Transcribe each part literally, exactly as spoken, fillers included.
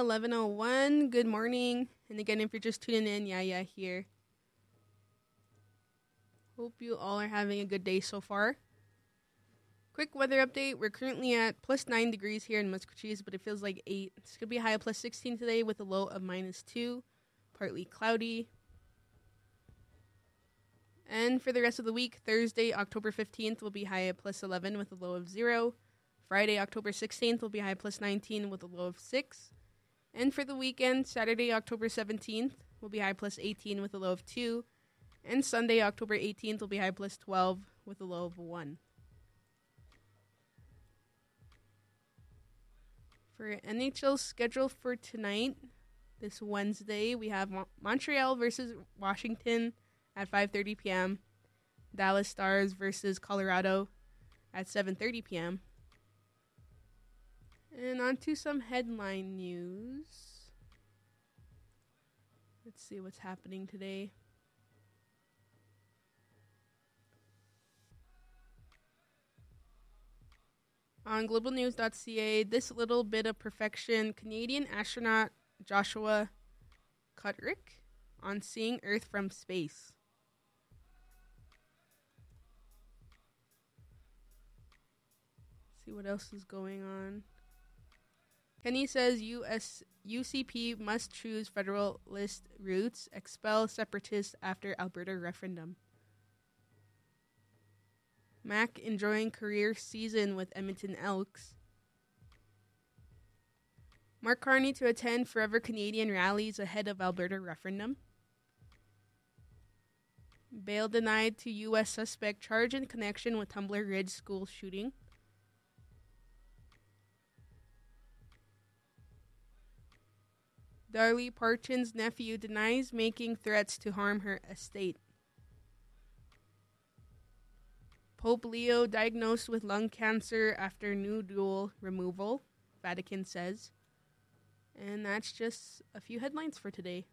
eleven oh one. Good morning. And again, if you're just tuning in, yeah, yeah, here. Hope you all are having a good day so far. Quick weather update. We're currently at plus nine degrees here in Muscatine, but it feels like eight. It's going to be a high of plus sixteen today with a low of minus two. Partly cloudy. And for the rest of the week, Thursday, October fifteenth will be high at plus eleven with a low of zero. Friday, October sixteenth will be high plus nineteen with a low of six. And for the weekend, Saturday, October seventeenth will be high plus eighteen with a low of two. And Sunday, October eighteenth will be high plus twelve with a low of one. For N H L schedule for tonight, this Wednesday, we have Mo- Montreal versus Washington at five thirty p.m. Dallas Stars versus Colorado at seven thirty p.m. And on to some headline news. Let's see what's happening today. On global news dot c a, this little bit of perfection, Canadian astronaut Joshua Kutrick on seeing Earth from space. Let's see what else is going on. Kenny says U S U C P must choose federalist routes, expel separatists after Alberta referendum. Mac enjoying career season with Edmonton Elks. Mark Carney to attend Forever Canadian rallies ahead of Alberta referendum. Bail denied to U S suspect charged in connection with Tumbler Ridge school shooting. Darlie Parton's nephew denies making threats to harm her estate. Pope Leo diagnosed with lung cancer after nodule removal, Vatican says. And that's just a few headlines for today.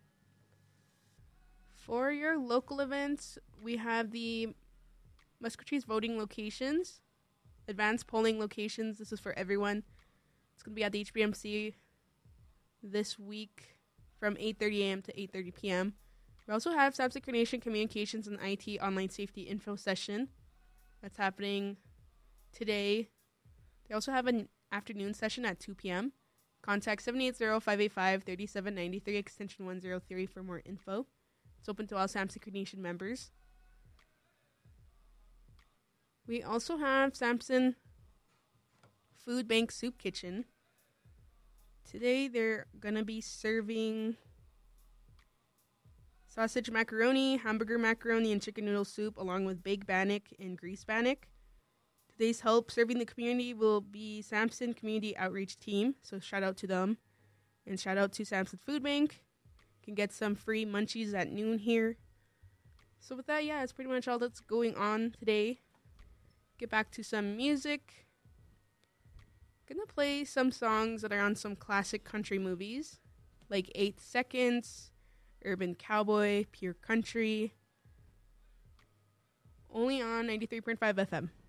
For your local events, we have the Muscatine voting locations, advanced polling locations. This is for everyone. It's going to be at the H B M C this week from eight thirty a.m. to eight thirty p.m. We also have Samson Carnation Communications and I T Online Safety Info Session. That's happening today. They also have an afternoon session at two p.m. Contact seven eight zero, five eight five, three seven nine three, extension one oh three for more info. It's open to all Samson Carnation members. We also have Samson Food Bank Soup Kitchen. Today, they're going to be serving sausage macaroni, hamburger macaroni, and chicken noodle soup, along with baked bannock and greased bannock. Today's help serving the community will be Samson Community Outreach Team, so shout out to them. And shout out to Samson Food Bank. You can get some free munchies at noon here. So with that, yeah, that's pretty much all that's going on today. Get back to some music. Gonna play some songs that are on some classic country movies, like Eight Seconds, Urban Cowboy, Pure Country, only on ninety-three point five F M.